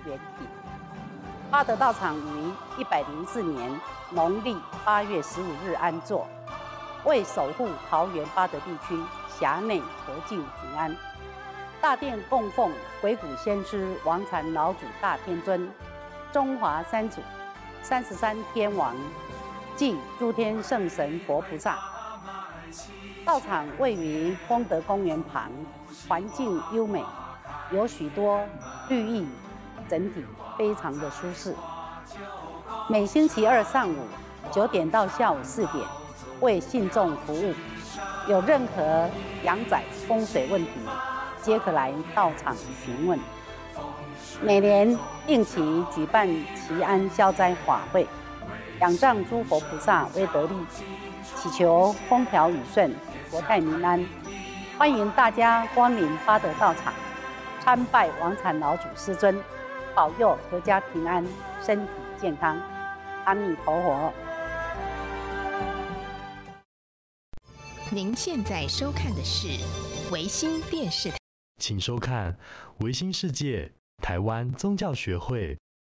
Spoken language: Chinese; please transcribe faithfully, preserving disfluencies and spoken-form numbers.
圆顶。八德道场于一百零四年农历八月十五日安座，为守护桃园八德地区辖内和境平安。大殿供奉鬼谷先师王禅老祖大天尊、中华三祖、三十三天王暨诸天圣神佛菩萨。道场位于丰德公园旁，环境优美，有许多绿意，整体非常的舒适。每星期二上午九点到下午四点为信众服务，有任何阳宅风水问题，皆可来道场询问。每年定期举办祈安消灾法会，仰仗诸佛菩萨威德力，祈求风调雨顺、国泰民安。欢迎大家光临八德道场，参拜王禅老祖师尊，保佑阖家平安、身体健康。阿弥陀佛。 您现在收看的是维新电视台， 请收看维新世界台湾宗教学会